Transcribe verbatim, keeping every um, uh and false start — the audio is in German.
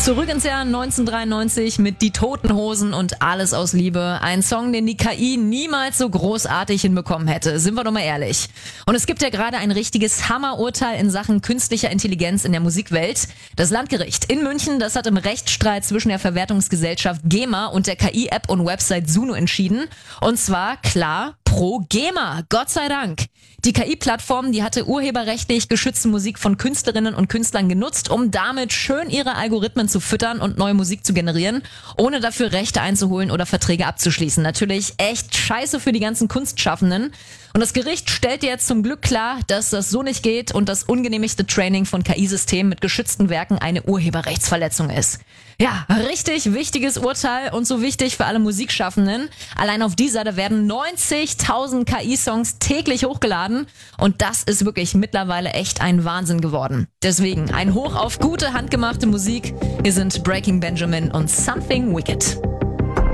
Zurück ins Jahr neunzehnhundertdreiundneunzig mit Die Toten Hosen und Alles aus Liebe. Ein Song, den die K I niemals so großartig hinbekommen hätte, sind wir doch mal ehrlich. Und es gibt ja gerade ein richtiges Hammerurteil in Sachen künstlicher Intelligenz in der Musikwelt. Das Landgericht in München, das hat im Rechtsstreit zwischen der Verwertungsgesellschaft GEMA und der K I-App und Website Suno entschieden. Und zwar klar pro GEMA, Gott sei Dank. Die K I-Plattform, die hatte urheberrechtlich geschützte Musik von Künstlerinnen und Künstlern genutzt, um damit schön ihre Algorithmen zu füttern und neue Musik zu generieren, ohne dafür Rechte einzuholen oder Verträge abzuschließen. Natürlich echt scheiße für die ganzen Kunstschaffenden. Und das Gericht stellt jetzt zum Glück klar, dass das so nicht geht und das ungenehmigte Training von K I-Systemen mit geschützten Werken eine Urheberrechtsverletzung ist. Ja, richtig wichtiges Urteil und so wichtig für alle Musikschaffenden. Allein auf dieser, da werden neunzigtausend K I-Songs täglich hochgeladen und das ist wirklich mittlerweile echt ein Wahnsinn geworden. Deswegen ein Hoch auf gute, handgemachte Musik. Hier sind Breaking Benjamin und Something Wicked.